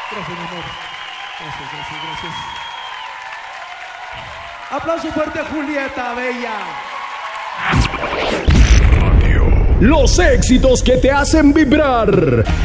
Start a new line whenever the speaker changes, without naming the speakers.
Gracias, mi amor. Gracias. Aplauso fuerte a Julieta, bella.
Los éxitos que te hacen vibrar.